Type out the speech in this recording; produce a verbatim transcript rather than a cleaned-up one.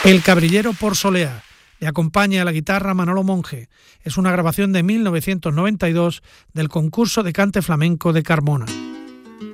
El Cabrillero por Soleá. Le acompaña a la guitarra Manolo Monge. Es una grabación de mil novecientos noventa y dos del concurso de cante flamenco de Carmona.